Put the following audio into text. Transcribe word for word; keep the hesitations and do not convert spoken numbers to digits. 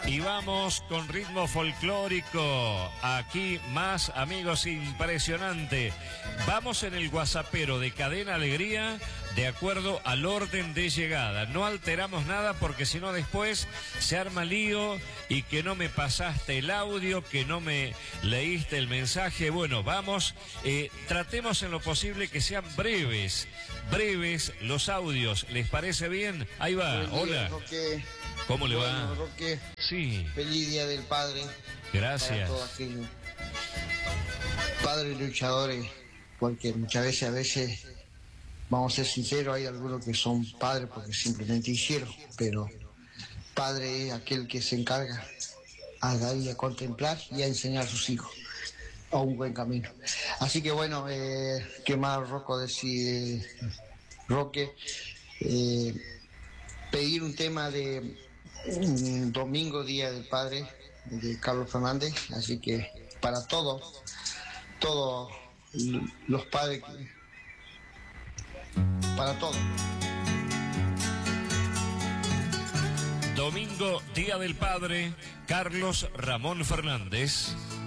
Y vamos con ritmo folclórico. Aquí más, amigos, impresionante. Vamos en el WhatsAppero de Cadena Alegría de acuerdo al orden de llegada. No alteramos nada porque si no después se arma lío y que no me pasaste el audio, que no me leíste el mensaje. Bueno, vamos, eh, tratemos en lo posible que sean breves, breves los audios. ¿Les parece bien? Ahí va, hola. ¿Cómo le bueno, va? Roque, sí. Feliz Día del Padre. Gracias. Para todos aquellos padres luchadores, porque muchas veces, a veces, vamos a ser sinceros, hay algunos que son padres porque simplemente hicieron, pero padre es aquel que se encarga a dar y a contemplar y a enseñar a sus hijos a un buen camino. Así que bueno, eh, ¿qué más, Rocco, decir? Roque, eh, pedir un tema de un domingo, Día del Padre, de Carlos Fernández, así que para todos, todos los padres, para todos. Domingo, Día del Padre, Carlos Ramón Fernández.